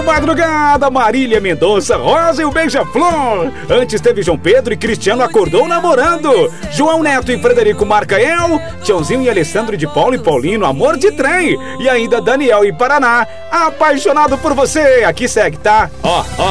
madrugada, Marília Mendonça, Rosa e o Beija-Flor. Antes teve João Pedro e Cristiano acordou namorando. João Neto e Frederico Marcael, Tiãozinho e Alessandro de Paulo e Paulino, Amor de Trem. E ainda Daniel e Paraná, Apaixonado por Você. Aqui segue, tá? Ó, ó.